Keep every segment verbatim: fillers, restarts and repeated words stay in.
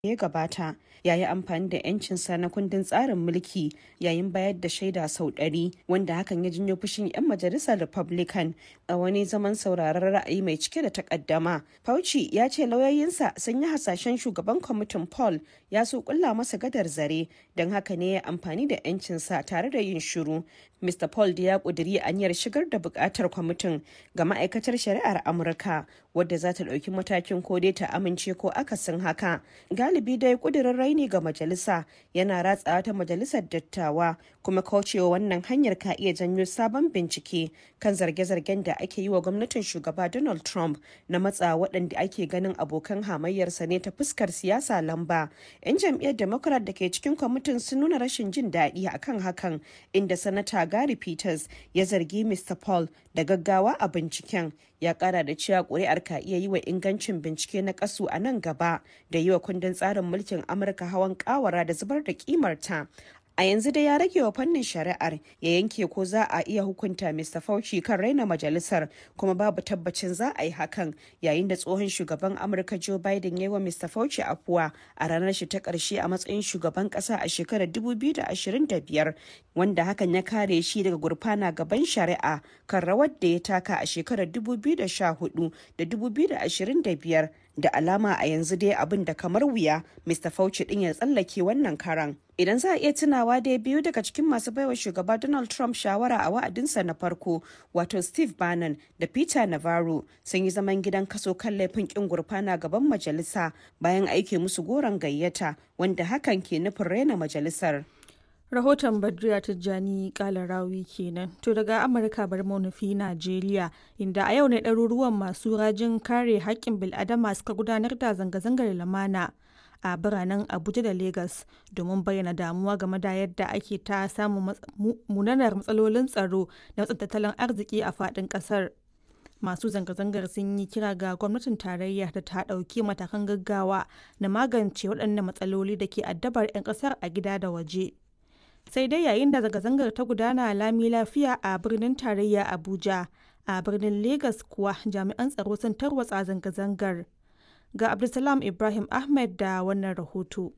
ya gabata ya yi amfani da 'yancinsa na kundin tsarin mulki yayin bayar da shaida sau ɗari, wanda hakan ya janyo fushin 'yan majalisar Republican a wani zaman sauraron ra'ayi mai cike da takaddama. Fauci ya ce lauyoyinsa sun yi hasashen shugaban kwamitin Paul ya so kulla masa gadar zare, don haka ne ya amfani da 'yancinsa tare da yin shiru. Mr. Paul da ya ƙudiri aniyar shigar da buƙatar kwamitin ga ma'aikatar shari'ar Amurka, wadda za ta ɗauki matakin ko dai ta amince ko akasin haka. Galibi dai ƙudurin raini ga majalisa yana ratsawa ta majalisar dattawa, kuma kaucewa wannan hanyar ka iya janyo sabon bincike kan zarge-zargen da ake yi wa gwamnatin shugaba Donald Trump na matsa waɗanda ake ganin abokan hamayyarsa ne ta fuskar siyasa lamba. 'Yan jam'iyyar Democrat da ke cikin kwamitin sun nuna rashin jin daɗi akan hakan, inda sanata Gary Peters ya zargi Mr. Paul da gaggawa a binciken. Ya kara da cewa ƙuri'ar ka iya yi wa ingancin bincike na kasu a nan gaba da yi wa kundin tsarin mulkin Amurka hawan kawara da zubar da kimarta. A yanzu dai ya rage wa fannin shari'ar ya yanke ko za a iya hukunta Mr. Fauci kan raina majalisar, kuma babu tabbacin za a yi hakan, yayin da tsohon shugaban Amurka Joe Biden ya yi wa Mr. Fauci afuwa a ranar shi ta ƙarshe a matsayin shugaban ƙasa a shekarar dubu biyu da ashirin da biyar, wanda hakan ya kare shi daga gurfana gaban shari'a kan rawar da ya taka a shekarar dubu biyu da sha hudu da dubu biyu da ashirin da biyar. Da alama a yanzu dai abin da kamar wuya Mr. Fauci din ya tsallake wannan karan. Idan za a iya tunawa dai biyu daga cikin masu baiwa shugaba Donald Trump shawara a wa'adinsa na farko, wato Steve Bannon da Peter Navarro, sun yi zaman gidan kaso kan laifin kin gurfana gaban majalisa bayan aike musu goron gayyata, wanda hakan ke nufin raina majalisar. Rahoton Badriya Tijjani Kalarawi kenan. To daga Amurka bar mu nufi Najeriya, inda a yau ne ɗaruruwan masu rajin kare haƙƙin bil'adama suka gudanar da zanga-zangar lumana a biranen Abuja da Legas domin bayyana damuwa game da yadda ake ta samun munanar matsalolin tsaro da matsin tattalin arziki a faɗin ƙasar. Masu zanga-zangar sun yi kira ga gwamnatin tarayya da ta ɗauki matakan gaggawa na magance waɗannan matsaloli da ke addabar 'yan ƙasar a gida da waje. Sai dai yayin da zanga-zangar ta gudana lami lafiya a birnin tarayya Abuja, a birnin Legas kuwa jami'an tsaro sun tarwatsa zanga-zangar. Ga Abdulsalam Ibrahim Ahmed da wannan rahoto.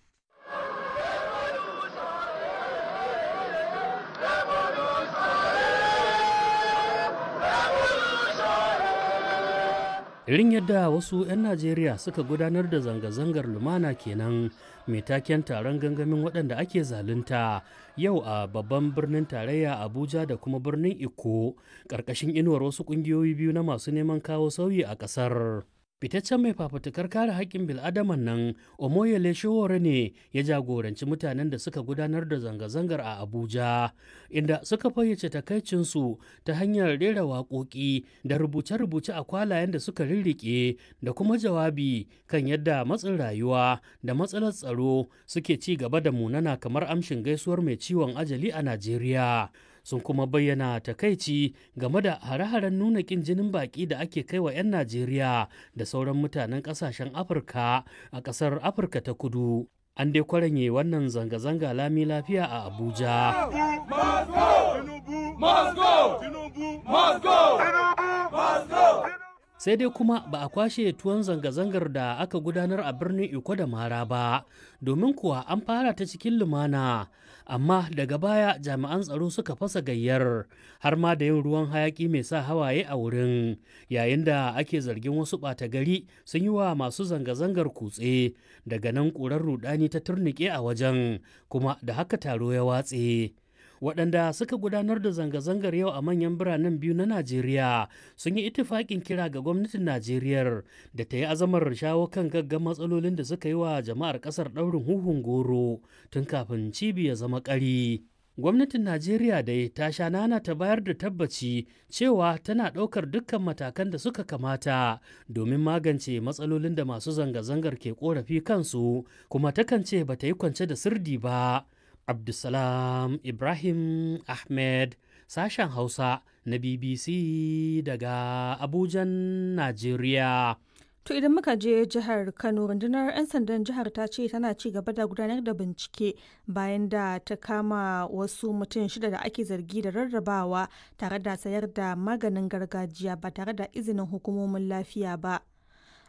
Irin yadda wasu 'yan Najeriya suka gudanar da zanga-zangar lumana kenan mai taken taron gangamin waɗanda ake zalunta yau a babban birnin tarayya Abuja da kuma birnin Ikko, ƙarƙashin inuwar wasu ƙungiyoyi biyu na masu neman kawo sauyi a ƙasar. Fitaccen mai fafutukar kare haƙƙin bil'adaman nan Omoyele Sowore ne ya jagoranci mutanen da suka gudanar da zanga-zangar a Abuja, inda suka fayyace takaicinsu ta hanyar rera waƙoƙi da rubuce-rubuce a kwalayen da suka rirriƙe da kuma jawabi kan yadda matsin rayuwa da matsalar tsaro suke ci gaba da munana kamar amshin gaisuwar mai ciwon ajali a Najeriya. Sun kuma bayyana takaici game da hare-haren nuna ƙin jinin baƙi da ake kai wa 'yan Najeriya da sauran mutanen ƙasashen Afirka a ƙasar Afirka ta Kudu. An dai kwaranye wannan zanga-zanga lami lafiya a Abuja. Sai dai kuma ba a kwashe tuwon zanga-zangar da aka gudanar a birnin Iko da Mara ba, domin kuwa an fara ta cikin lumana, amma daga baya jami'an tsaro suka fasa gayyar har ma da yin ruwan hayaki mai sa hawaye a wurin, yayin da ake zargin wasu ɓata gari sun yi wa masu zanga-zangar kutse. Daga nan ƙurar rudani ta turnike a wajen, kuma da haka taro ya watse. Waɗanda suka gudanar da zanga-zangar yau a manyan biranen biyu na Najeriya sun yi itifaƙin kira ga gwamnatin Najeriya da ta yi azamar shawo kan gaggan matsalolin da suka yi wa jama'ar ƙasar ɗaurin huhun goro tun kafin cibi ya zama ƙari. Gwamnatin Najeriya dai ta sha nana ta bayar da tabbaci cewa tana ɗaukar dukkan matakan da suka kamata domin magance matsalolin da masu zanga-zangar ke ƙorafi kansu, kuma takan ce ba ta yi kwance da sirdi ba. Abdulsalam Ibrahim Ahmed, sashen Hausa na B B C daga Abujan, Najeriya. To idan muka je jihar Kano, rundunar 'yan sandan jihar ta ce tana ci gaba da gudanar da bincike bayan da ta kama wasu mutum shida da ake zargi da rarrabawa tare da sayar da maganin gargajiya ba tare da izinin hukumomin lafiya ba.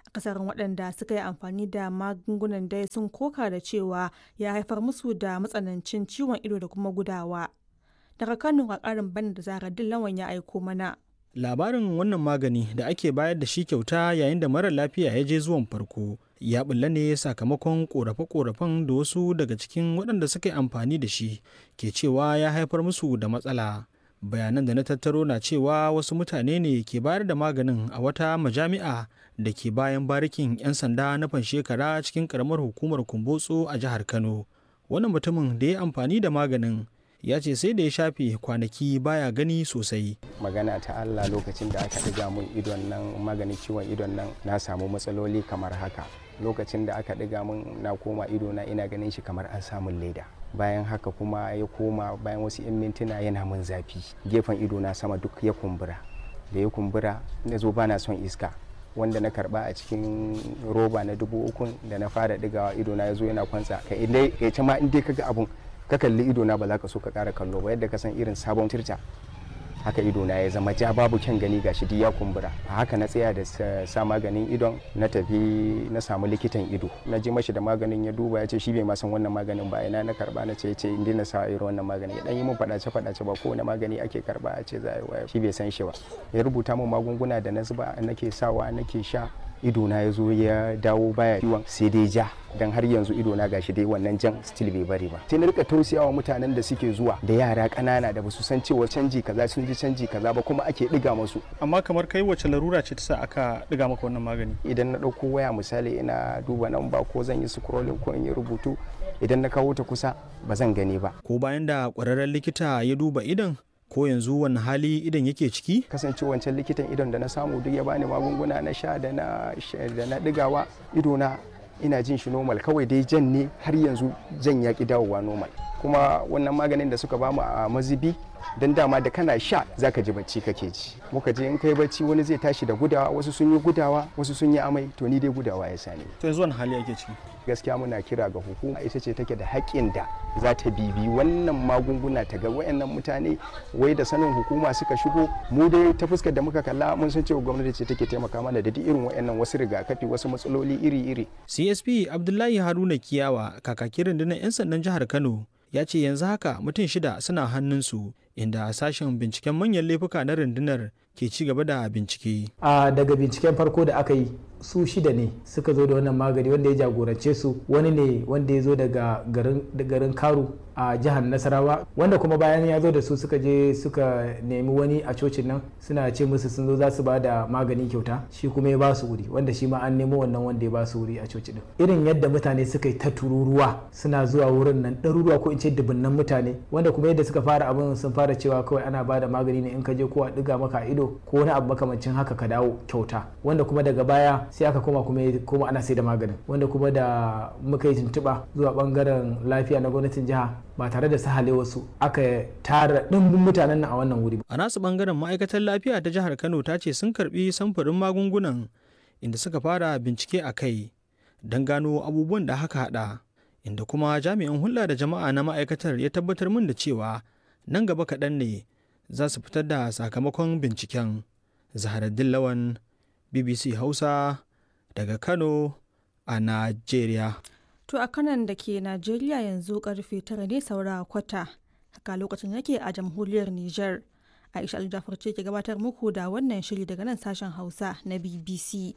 akasarin waɗanda suka yi amfani da magungunan dai sun koka da cewa ya haifar musu da matsanancin ciwon ido da kuma gudawa. Daga Kano a ƙarin bana da Zahraddin Lawan ya aiko mana. Labarin wannan magani da ake bayar da shi kyauta yayin da marar lafiya ya je zuwan farko ya bulla ne sakamakon korafe-korafen da wasu daga cikin waɗanda suka yi amfani da shi ke cewa ya haifar musu da matsala. Bayanan da na tattaro na cewa wasu mutane ne ke bayar da maganin a wata majami'a da ke bayan barikin 'yan sanda na Fanshekara cikin karamar hukumar Kumbotso a jihar Kano. Wannan mutumin da ya amfani da maganin ya ce sai da ya shafe kwanaki baya gani sosai. Magana ta Allah, lokacin da aka ɗiga mun idon nan maganin ciwon idon nan na samu matsaloli kamar haka. Lokacin da aka ɗiga mun na koma ido na ina ganin shi kamar an samun leda. Bayan haka kuma ya koma bayan wasu 'yan mintuna yana mun zafi. Gefen ido na sama duk ya kumbura. Da ya kumbura na zo bana son iska. Wanda na karba a cikin roba na dubu uku da na fara ɗigawa ido na ya zo yana kwantsa. Ka idai ya ce ma in dai kaga abun ka kalli idona ba za ka so ka ƙara kallo ba, yadda ka san irin sabon tirta haka idona ya zama ja, babu kyan gani gashi duk ya kumbura. A haka na tsaya da sa maganin idon, na tafi na samu likitan ido, na ji mashi da maganin ya duba ya ce shi bai ma san wannan maganin ba. Ina na karba na ce ce in dai na sa irin wannan magani ya dan yi min fadace fadace ba kowane magani ake karba a ce za a yi waya, shi bai san shi ba. Ya rubuta min magunguna da na zuba nake sawa nake sha, idona ya zo ya dawo baya ciwon sai dai ja, dan har yanzu idona gashi dai wannan jan still bai bari ba. Sai na rika tausayawa mutanen da suke zuwa da yara ƙanana da basu san cewa canji kaza sun ji canji kaza ba kuma ake diga musu. Amma kamar kai wace larura ce ta sa aka diga maka wannan magani? Idan na ɗauko waya misali ina duba nan ba ko zan yi scrolling ko in yi rubutu, idan na kawo ta kusa ba zan gani ba. Ko bayan da ƙwararren likita ya duba idon, ko yanzu wani hali idan yake ciki? Kasance wancan likitan idon da na samu duk ya bani magunguna na sha da na da na digawa, idona ina jin shi normal, kawai dai jan ne har yanzu jan ya ki dawowa normal. Kuma wannan maganin da suka bamu a mazibi, dan dama da kana sha zaka ji bacci kake ji. Muka je in kai bacci wani zai tashi da gudawa, wasu sun yi gudawa, wasu sun yi amai, to ni dai gudawa ya sani. To yanzu wani hali ake ciki? Gaskiya muna kira ga hukuma, ita ce take da haƙƙin da za ta bibi wannan magunguna ta ga wayannan mutane wai da sanin hukuma suka shigo. Mu dai ta fuskar da muka kalla mun san cewa gwamnati ce take taimaka mana da duk irin wayannan wasu rigakafi, wasu matsaloli iri-iri. C S P Abdullahi Haruna Kiyawa, kakakin rundunar 'yan sandan jihar Kano, ya ce yanzu haka mutum shida suna hannunsu, inda sashen binciken manyan laifuka na rundunar ke ci gaba da bincike. A daga binciken farko da aka yi, su shida ne suka zo da wannan magani, wanda ya jagorance su wani ne wanda ya zo daga garin Karu a jihar Nasarawa, wanda kuma bayan ya zo da su suka je suka nemi wani a cocin nan suna ce musu sun zo za su ba da magani kyauta, shi kuma ya ba su wuri, wanda shi ma an nemo wannan wanda ya ba su wuri a coci din. Irin yadda mutane suka yi ta tururuwa suna zuwa wurin nan, ɗaruruwa ko in ce dubunnan mutane, wanda kuma yadda suka fara abin sun fara cewa kawai ana ba da magani ne in ka je ko a ɗiga maka ido ko wani abu makamancin haka ka dawo kyauta, wanda kuma daga baya sai aka koma kuma ana sai da maganin, wanda kuma da muka yi tuntuɓa zuwa bangaren lafiya na gwamnatin jiha ba tare da sahale wasu aka tara ɗimbin mutanen nan a wannan wuri. A nasu bangaren ma'aikatar lafiya ta jihar Kano ta ce sun karbi samfurin magungunan, inda suka fara bincike a kai don gano abubuwan da haka hada, inda kuma jami'in hulɗa da jama'a na ma'aikatar ya tabbatar min da cewa nan gaba kaɗan ne za su fitar da sakamakon binciken. Zahraddin Lawan, B B C Hausa, daga Kano a Najeriya. To a kanan da ke Najeriya yanzu karfe tara ne saura kwata, haka lokacin yake a jamhuriyar Nijar. Aisha Aljafar ce ke gabatar muku da wannan shiri daga nan sashen Hausa na B B C.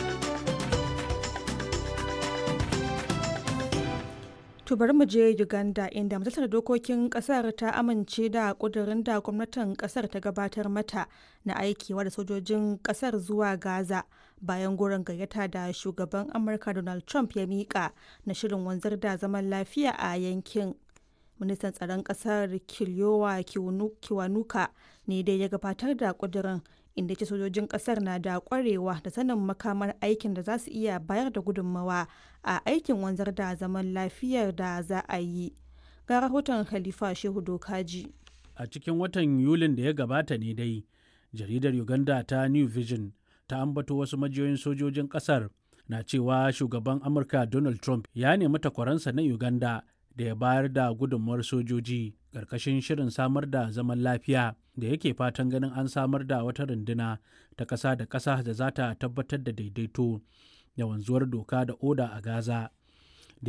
To bari mu je Uganda, inda majalisar dokokin kasar ta amince da kudirin da gwamnatin kasar ta gabatar mata na aikewa da sojojin kasar zuwa Gaza bayan goron gayyata da shugaban Amurka Donald Trump ya mika na shirin wanzar da zaman lafiya a yankin. Ministan tsaron kasar Kiliyowa Kiwanuka ne dai ya gabatar da kudirin, inda ce sojojin kasar na da kwarewa da sanin makamar aikin da za su iya bayar da gudunmawa a aikin wanzar da zaman lafiyar da za a yi. Ga rahoton Khalifa Shehu Dokaji. A cikin watan Yulin da ya gabata ne dai, jaridar Uganda ta New Vision ta ambato wasu majiyoyin sojojin kasar na cewa shugaban Amurka Donald Trump ya nemi takwaransa na Uganda da ya bayar da gudunmawar sojoji ƙarƙashin shirin samar da zaman lafiya da yake fatan ganin an samar da wata runduna ta ƙasa da ƙasa da za ta tabbatar da daidaito da wanzuwar doka da oda a Gaza.